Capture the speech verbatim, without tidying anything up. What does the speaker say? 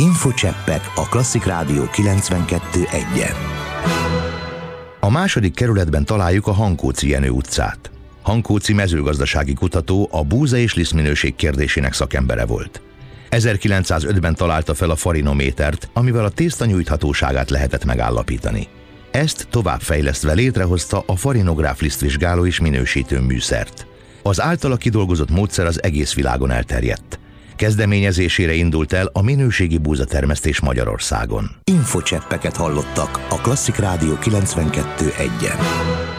Infocseppek a Klasszik Rádió kilencvenkettő egyen. A második kerületben találjuk a Hankóczi Jenő utcát. Hankóczi mezőgazdasági kutató, a búza és lisztminőség kérdésének szakembere volt. ezerkilencszázötben találta fel a farinométert, amivel a tészta nyújthatóságát lehetett megállapítani. Ezt továbbfejlesztve létrehozta a farinográf lisztvizsgáló és minősítő műszert. Az általa kidolgozott módszer az egész világon elterjedt. Kezdeményezésére indult el a minőségi búzatermesztés Magyarországon. Infocseppeket hallottak a Klasszik Rádió kilencvenkettő egyen.